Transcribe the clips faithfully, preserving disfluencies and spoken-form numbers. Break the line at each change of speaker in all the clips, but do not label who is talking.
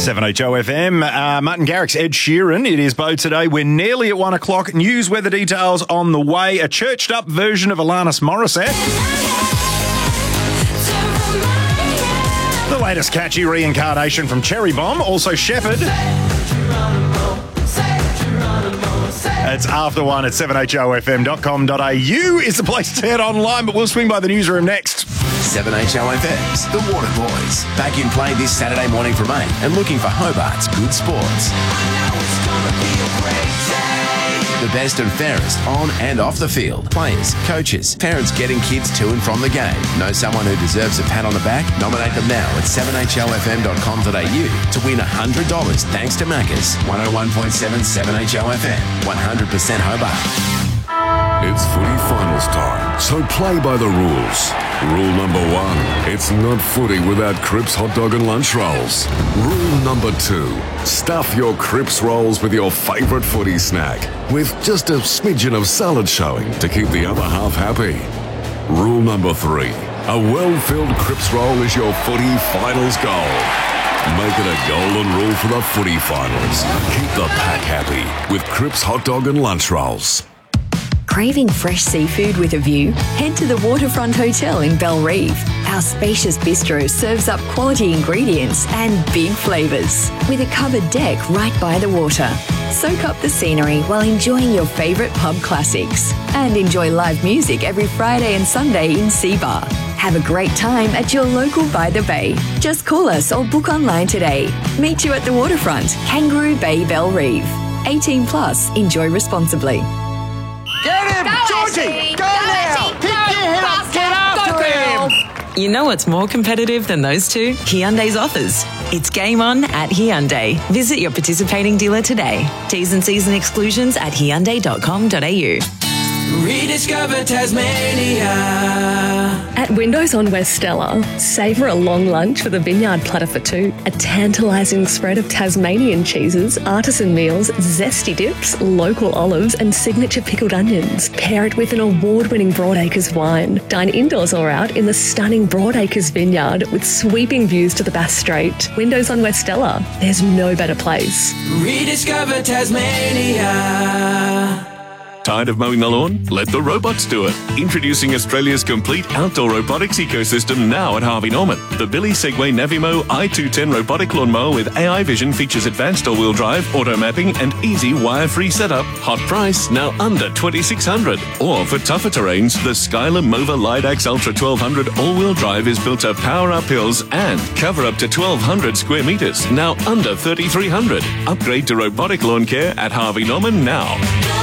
seven H O F M, uh, Martin Garrix, Ed Sheeran. It is Bo today. We're nearly at one o'clock. News, weather details on the way. A churched up version of Alanis Morissette. The latest catchy reincarnation from Cherry Bomb. Also Shepherd. It's after one at seven H O F M dot com dot A U is the place to head online, but we'll swing by the newsroom next.
seven H O F M's The Water Boys. Back in play this Saturday morning from eight and looking for Hobart's good sports. The best and fairest on and off the field. Players, coaches, parents getting kids to and from the game. Know someone who deserves a pat on the back? Nominate them now at seven H O F M dot com dot A U to win one hundred dollars thanks to Macca's. one oh one point seven seven H O F M. one hundred percent Hobart.
It's footy finals time, so play by the rules. Rule number one, it's not footy without Cripps hot dog and lunch rolls. Rule number two, stuff your Cripps rolls with your favourite footy snack, with just a smidgen of salad showing to keep the other half happy. Rule number three, a well-filled Cripps roll is your footy finals goal. Make it a golden rule for the footy finals. Keep the pack happy with Cripps hot dog and lunch rolls.
Craving fresh seafood with a view? Head to the Waterfront Hotel in Bellerive. Our spacious bistro serves up quality ingredients and big flavours with a covered deck right by the water. Soak up the scenery while enjoying your favourite pub classics and enjoy live music every Friday and Sunday in Seabar. Have a great time at your local By the Bay. Just call us or book online today. Meet you at the Waterfront, Kangaroo Bay, Bellerive. eighteen plus, enjoy responsibly.
Get him! Go, Georgie! Ashley. Go, go now! Pick your head up! Get after him!
You know what's more competitive than those two? Hyundai's offers. It's game on at Hyundai. Visit your participating dealer today. T's and C's and exclusions at hyundai dot com dot A U.
Rediscover Tasmania.
At Windows on West Stella, savour a long lunch with a vineyard platter for two. A tantalising spread of Tasmanian cheeses, artisan meals, zesty dips, local olives and signature pickled onions. Pair it with an award-winning Broadacres wine. Dine indoors or out in the stunning Broadacres vineyard with sweeping views to the Bass Strait. Windows on West Stella. There's no better place.
Rediscover Tasmania.
Tired of mowing the lawn? Let the robots do it. Introducing Australia's complete outdoor robotics ecosystem now at Harvey Norman. The Billy Segway Navimo I two ten robotic lawnmower with A I vision features advanced all-wheel drive, auto mapping and easy wire-free setup. Hot price, now under twenty-six hundred dollars. Or for tougher terrains, the Skylar Mova Lidax Ultra twelve hundred all-wheel drive is built to power up hills and cover up to twelve hundred square metres, now under thirty-three hundred dollars. Upgrade to robotic lawn care at Harvey Norman now.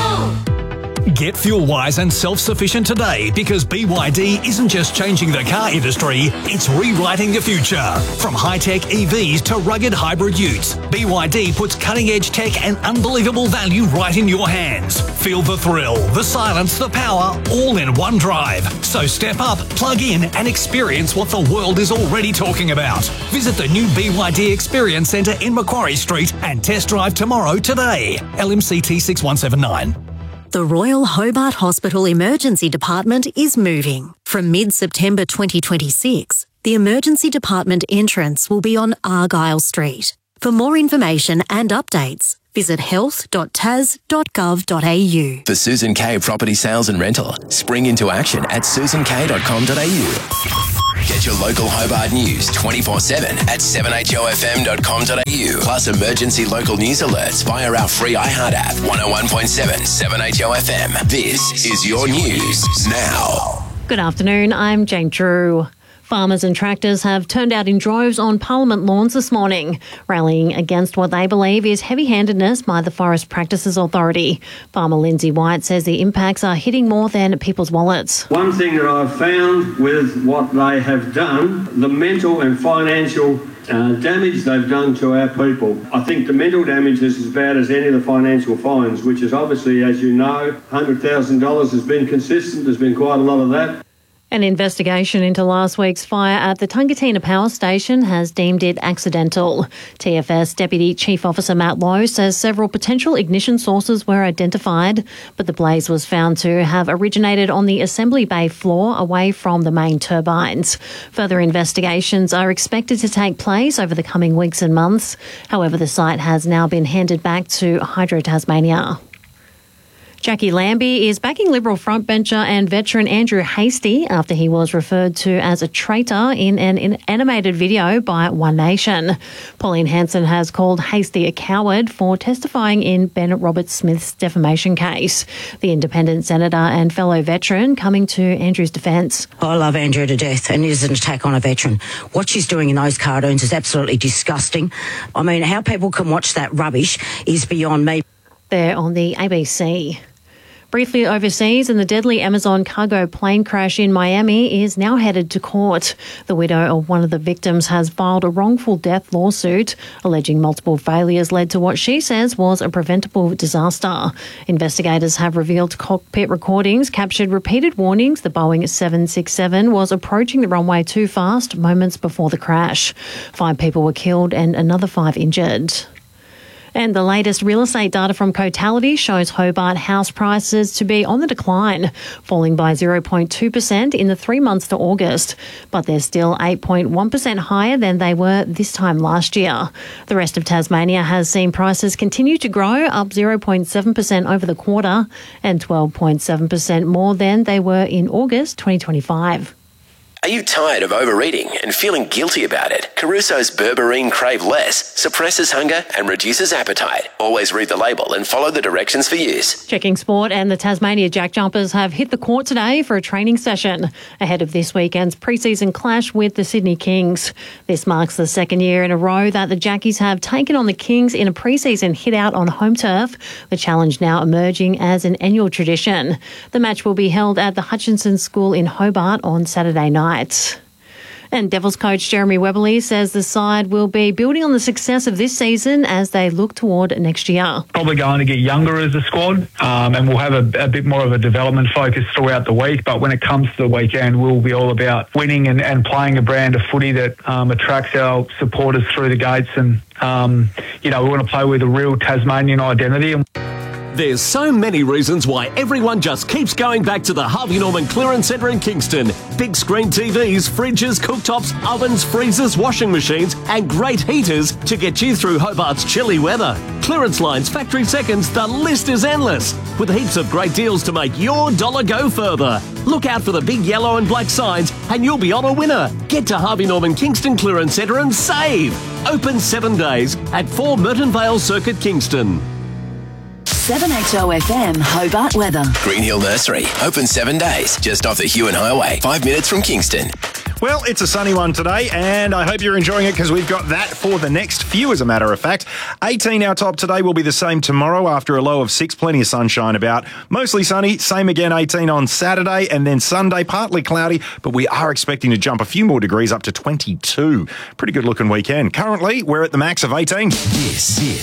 Get fuel-wise and self-sufficient today because B Y D isn't just changing the car industry, it's rewriting the future. From high-tech E Vs to rugged hybrid utes, B Y D puts cutting-edge tech and unbelievable value right in your hands. Feel the thrill, the silence, the power, all in one drive. So step up, plug in and experience what the world is already talking about. Visit the new B Y D Experience Centre in Macquarie Street and test drive tomorrow today. L M C T six one seven nine.
The Royal Hobart Hospital Emergency Department is moving. From mid-September twenty twenty-six, the Emergency Department entrance will be on Argyle Street. For more information and updates, visit health dot tas dot gov dot A U.
For Susan K Property Sales and Rental, spring into action at susan k dot com dot A U. Get your local Hobart news twenty-four seven at seven H O F M dot com dot A U. Plus emergency local news alerts via our free iHeart app. one oh one point seven, seven H O F M. This is your news now.
Good afternoon, I'm Jane Drew. Farmers and tractors have turned out in droves on Parliament lawns this morning, rallying against what they believe is heavy-handedness by the Forest Practices Authority. Farmer Lindsay White says the impacts are hitting more than people's wallets.
One thing that I've found with what they have done, the mental and financial uh, damage they've done to our people. I think the mental damage is as bad as any of the financial fines, which is obviously, as you know, one hundred thousand dollars has been consistent. There's been quite a lot of that.
An investigation into last week's fire at the Tungatina Power Station has deemed it accidental. T F S Deputy Chief Officer Matt Lowe says several potential ignition sources were identified, but the blaze was found to have originated on the assembly bay floor away from the main turbines. Further investigations are expected to take place over the coming weeks and months. However, the site has now been handed back to Hydro Tasmania. Jackie Lambie is backing Liberal frontbencher and veteran Andrew Hastie after he was referred to as a traitor in an animated video by One Nation. Pauline Hanson has called Hastie a coward for testifying in Ben Roberts-Smith's defamation case. The independent senator and fellow veteran coming to Andrew's defence.
I love Andrew to death, and it is an attack on a veteran. What she's doing in those cartoons is absolutely disgusting. I mean, how people can watch that rubbish is beyond me.
They're on the A B C. Briefly overseas, and the deadly Amazon cargo plane crash in Miami is now headed to court. The widow of one of the victims has filed a wrongful death lawsuit, alleging multiple failures led to what she says was a preventable disaster. Investigators have revealed cockpit recordings captured repeated warnings the Boeing seven sixty-seven was approaching the runway too fast moments before the crash. Five people were killed and another five injured. And the latest real estate data from Cotality shows Hobart house prices to be on the decline, falling by zero point two percent in the three months to August. But they're still eight point one percent higher than they were this time last year. The rest of Tasmania has seen prices continue to grow, up zero point seven percent over the quarter and twelve point seven percent more than they were in August twenty twenty-five.
Are you tired of overeating and feeling guilty about it? Caruso's Berberine Crave Less suppresses hunger and reduces appetite. Always read the label and follow the directions for use.
Checking sport, and the Tasmania Jack Jumpers have hit the court today for a training session ahead of this weekend's pre-season clash with the Sydney Kings. This marks the second year in a row that the Jackies have taken on the Kings in a pre-season hit-out on home turf, the challenge now emerging as an annual tradition. The match will be held at the Hutchinson School in Hobart on Saturday night. And Devils coach Jeremy Webberley says the side will be building on the success of this season as they look toward next year.
Probably going to get younger as a squad, um, and we'll have a, a bit more of a development focus throughout the week. But when it comes to the weekend, we'll be all about winning and, and playing a brand of footy that um, attracts our supporters through the gates. And, um, you know, we want to play with a real Tasmanian identity.
There's so many reasons why everyone just keeps going back to the Harvey Norman Clearance Centre in Kingston. Big screen T Vs, fridges, cooktops, ovens, freezers, washing machines and great heaters to get you through Hobart's chilly weather. Clearance lines, factory seconds, the list is endless. With heaps of great deals to make your dollar go further. Look out for the big yellow and black signs and you'll be on a winner. Get to Harvey Norman Kingston Clearance Centre and save. Open seven days at four Merton Vale Circuit, Kingston.
seven H O F M Hobart weather.
Green Hill Nursery, open seven days, just off the Huon Highway, five minutes from Kingston.
Well, it's a sunny one today, and I hope you're enjoying it because we've got that for the next few, as a matter of fact. eighteen our top today, will be the same tomorrow after a low of six. Plenty of sunshine about. Mostly sunny, same again, eighteen on Saturday, and then Sunday, partly cloudy, but we are expecting to jump a few more degrees up to twenty-two. Pretty good looking weekend. Currently, we're at the max of eighteen.
This, this